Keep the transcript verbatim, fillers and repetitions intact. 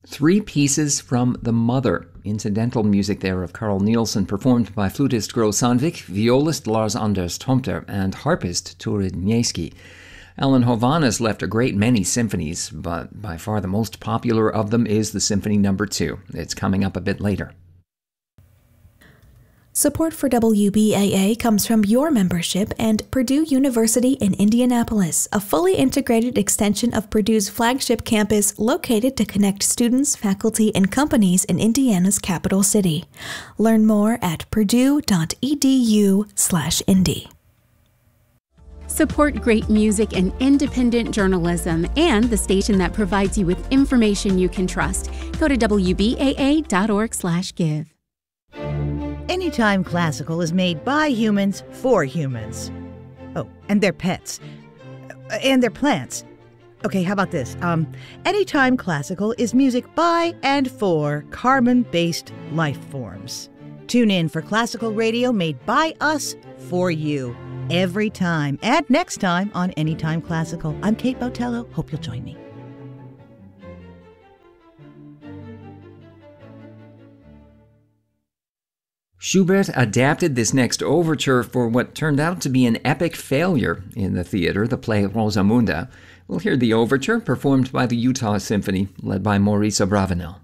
Three pieces from The Mother. Incidental music there of Carl Nielsen, performed by flutist Gro Sandvik, violist Lars Anders Tomter, and harpist Turid Nieski. Alan Hovhaness left a great many symphonies, but by far the most popular of them is the Symphony Number Two. It's coming up a bit later. Support for W B A A comes from your membership and Purdue University in Indianapolis, a fully integrated extension of Purdue's flagship campus located to connect students, faculty, and companies in Indiana's capital city. Learn more at purdue.edu slash indy. Support great music and independent journalism and the station that provides you with information you can trust. Go to W B A A dot org slash give. Anytime Classical is made by humans for humans. Oh, and their pets. Uh, and their plants. Okay, how about this? Um, Anytime Classical is music by and for carbon-based life forms. Tune in for classical radio made by us for you. Every time. And next time on Anytime Classical. I'm Kate Botello. Hope you'll join me. Schubert adapted this next overture for what turned out to be an epic failure in the theater, the play Rosamunde. We'll hear the overture performed by the Utah Symphony, led by Maurice Abravanel.